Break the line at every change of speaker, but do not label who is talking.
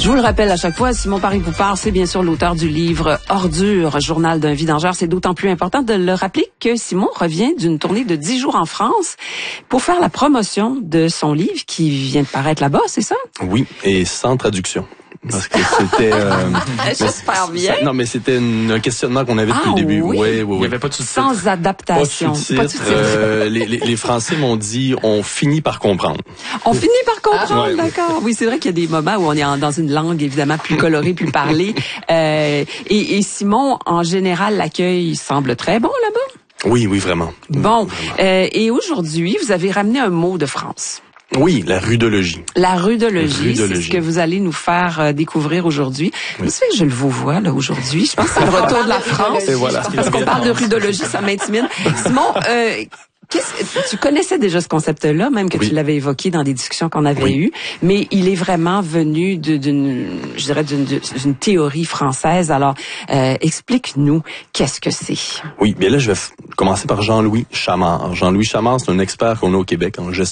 Je vous le rappelle à chaque fois, Simon Paris-Poupard, c'est bien sûr l'auteur du livre Ordure, journal d'un vidangeur. C'est d'autant plus important de le rappeler que Simon revient d'une tournée de 10 jours en France pour faire la promotion de son livre qui vient de paraître là-bas, c'est ça?
Oui, et sans traduction. Parce que c'était...
J'espère bien.
Non, mais c'était un questionnement qu'on avait depuis le début.
Oui?
Oui.
Il n'y avait pas de sous-titres.
Sans adaptation.
Pas de sous-titres. Les Français m'ont dit, on finit par comprendre.
On finit par comprendre,
ouais.
D'accord. Oui, c'est vrai qu'il y a des moments où on est dans une langue évidemment plus colorée, plus parlée. Et Simon, en général, l'accueil semble très bon là-bas.
Oui, vraiment.
Bon.
Vraiment.
Et aujourd'hui, vous avez ramené un mot de France.
Oui, la rudologie.
La rudologie, c'est ce que vous allez nous faire découvrir aujourd'hui. Oui. C'est vrai que je le vois là aujourd'hui. Je pense que c'est le retour de la France.
Et voilà.
Parce qu'on parle de rudologie, ça m'intimide. Simon, tu connaissais déjà ce concept-là, même que tu l'avais évoqué dans des discussions qu'on avait eues, mais il est vraiment venu d'une théorie française. Alors, explique-nous, qu'est-ce que c'est?
Oui, bien là, je vais commencer par Jean-Louis Chamard. Jean-Louis Chamard, c'est un expert qu'on a au Québec en gestion